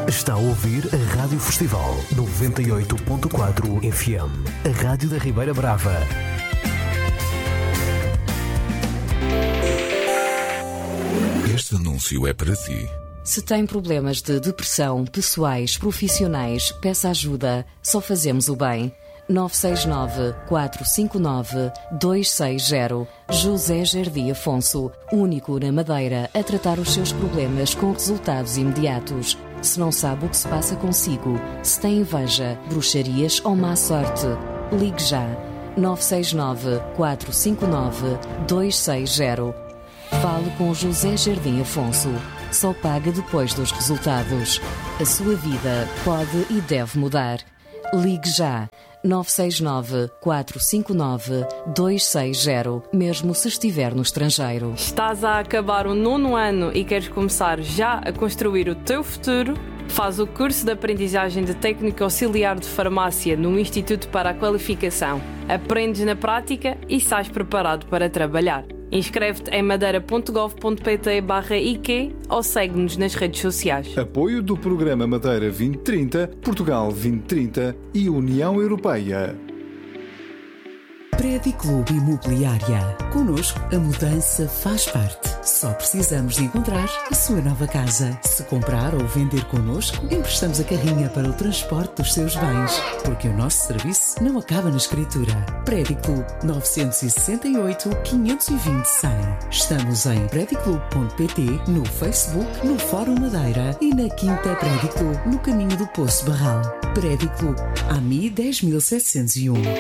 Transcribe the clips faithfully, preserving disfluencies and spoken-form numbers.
Está a ouvir a Rádio Festival noventa e oito ponto quatro F M, a rádio da Ribeira Brava. Este anúncio é para si. Se tem problemas de depressão, pessoais, profissionais, peça ajuda. Só fazemos o bem. nove seis nove, quatro cinco nove, dois seis zero. José Jardim Afonso, único na Madeira a tratar os seus problemas com resultados imediatos. Se não sabe o que se passa consigo, se tem inveja, bruxarias ou má sorte, ligue já. nove seis nove, quatro cinco nove, dois seis zero. Fale com José Jardim Afonso. Só paga depois dos resultados. A sua vida pode e deve mudar. Ligue já. nove seis nove, quatro cinco nove, dois seis zero, mesmo se estiver no estrangeiro. Estás a acabar o nono ano e queres começar já a construir o teu futuro? Faz o curso de aprendizagem de técnico auxiliar de farmácia no Instituto para a Qualificação. Aprendes na prática e sais preparado para trabalhar. Inscreve-te em madeira.gov.pt barra I Q ou segue-nos nas redes sociais. Apoio do Programa Madeira vinte trinta, Portugal vinte trinta e União Europeia. Prédio Clube Imobiliária. Connosco, a mudança faz parte. Só precisamos de encontrar a sua nova casa. Se comprar ou vender connosco, emprestamos a carrinha para o transporte dos seus bens. Porque o nosso serviço não acaba na escritura. Prédio Clube nove seis oito, quinhentos e vinte, cem. Estamos em prédio clube ponto pt, no Facebook, no Fórum Madeira e na Quinta Prédio Clube, no caminho do Poço Barral. Prédio Clube, A M I dez mil setecentos e um.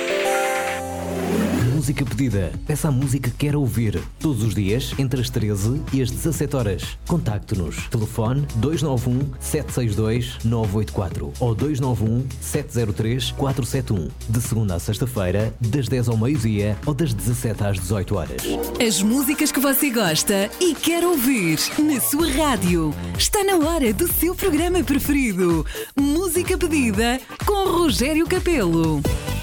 Música pedida. Peça a música que quer ouvir. Todos os dias, entre as treze e as dezassete horas. Contacte-nos. Telefone dois nove um, sete seis dois, nove oito quatro ou dois nove um, sete zero três, quatro sete um. De segunda a sexta-feira, das dez ao meio-dia ou das dezassete às dezoito horas. As músicas que você gosta e quer ouvir na sua rádio. Está na hora do seu programa preferido. Música pedida com Rogério Capelo.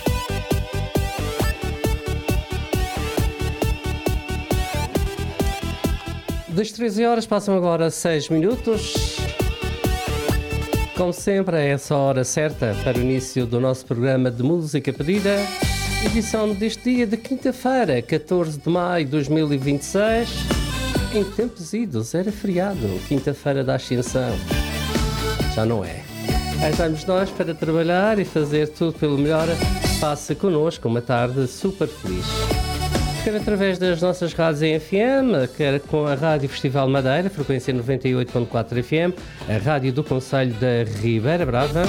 Das treze horas passam agora seis minutos. Como sempre, é essa hora certa para o início do nosso programa de Música Pedida. Edição deste dia de quinta-feira, catorze de maio de dois mil e vinte e seis. Em tempos idos, era feriado, quinta-feira da Ascensão. Já não é. Aí estamos nós para trabalhar e fazer tudo pelo melhor. Passe connosco uma tarde super feliz. Quer através das nossas rádios em F M, quer com a Rádio Festival Madeira, frequência noventa e oito ponto quatro F M, a Rádio do Concelho da Ribeira Brava.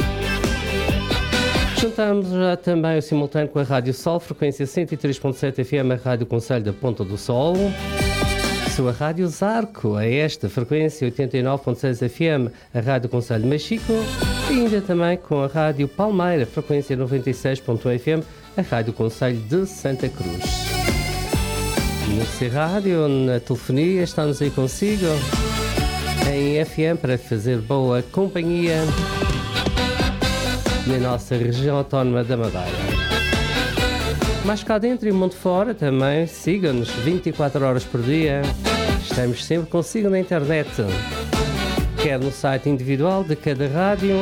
Juntamos já também o simultâneo com a Rádio Sol, frequência cento e três ponto sete F M, a Rádio Concelho da Ponta do Sol. Sua Rádio Zarco, a esta frequência oitenta e nove ponto seis F M, a Rádio Concelho de Machico. E ainda também com a Rádio Palmeira, frequência noventa e seis ponto um F M, a Rádio Concelho de Santa Cruz. No C Rádio, na telefonia, estamos aí consigo em F M para fazer boa companhia na nossa região autónoma da Madeira. Mais cá dentro e mundo fora também, siga-nos vinte e quatro horas por dia. Estamos sempre consigo na internet, quer no site individual de cada rádio,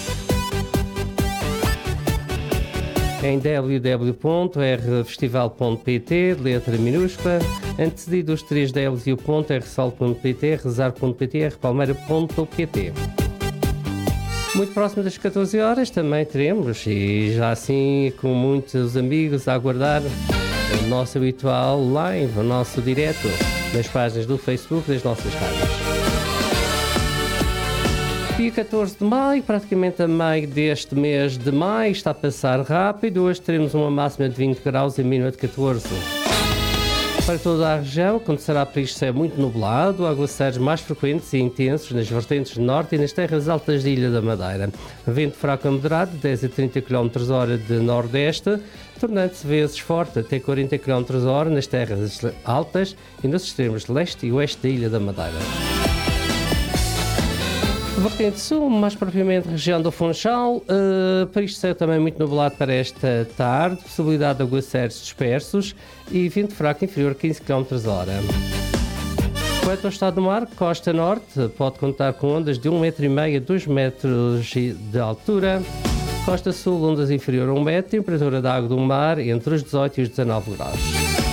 em w w w ponto r festival ponto p t, de letra minúscula, antecedido os três w ponto r sol ponto p t, rezar ponto p t, r palmeira ponto p t. Muito próximo das catorze horas também teremos, e já assim com muitos amigos a aguardar, o nosso habitual live, o nosso direto, nas páginas do Facebook das nossas rádios. Dia catorze de maio, praticamente a meio deste mês de maio, está a passar rápido. Hoje teremos uma máxima de vinte graus e a mínima de catorze. Para toda a região, acontecerá para isto ser muito nublado, aguaceiros mais frequentes e intensos nas vertentes norte e nas terras altas da Ilha da Madeira. Vento fraco a moderado, de dez a trinta quilómetros por hora de nordeste, tornando-se vezes forte até quarenta quilómetros por hora nas terras altas e nos extremos de leste e oeste da Ilha da Madeira. Vertente sul, mais propriamente região do Funchal, uh, para isto saiu também muito nublado para esta tarde, possibilidade de aguaceiros dispersos e vento fraco inferior a quinze quilómetros por hora. Quanto ao estado do mar, costa norte pode contar com ondas de um metro e meio a dois metros de altura. Costa sul, ondas inferior a um metro, temperatura da água do mar entre os dezoito e os dezanove graus.